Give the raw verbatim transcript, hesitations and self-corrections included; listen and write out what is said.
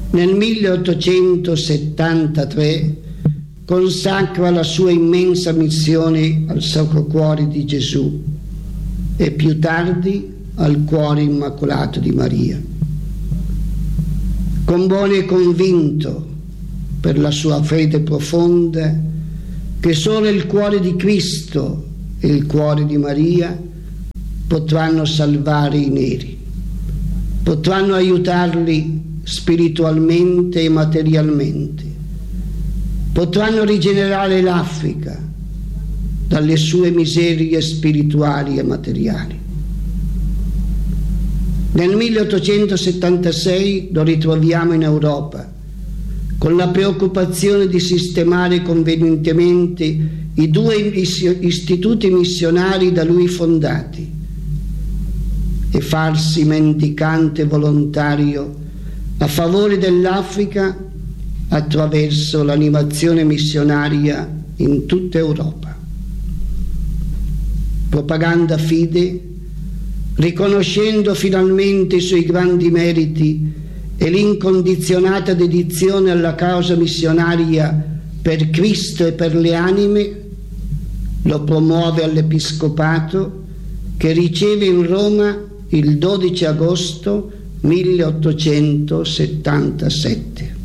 Nel milleottocentosettantatré consacra la sua immensa missione al Sacro Cuore di Gesù e più tardi al Cuore Immacolato di Maria. Compone convinto, per la sua fede profonda, che solo il cuore di Cristo e il cuore di Maria potranno salvare i neri, potranno aiutarli spiritualmente e materialmente, potranno rigenerare l'Africa dalle sue miserie spirituali e materiali. Nel milleottocentosettantasei lo ritroviamo in Europa, con la preoccupazione di sistemare convenientemente i due istituti missionari da lui fondati e farsi mendicante volontario a favore dell'Africa attraverso l'animazione missionaria in tutta Europa. Propaganda fide, riconoscendo finalmente i suoi grandi meriti e l'incondizionata dedizione alla causa missionaria per Cristo e per le anime, lo promuove all'Episcopato, che riceve in Roma il dodici agosto milleottocentosettantasette.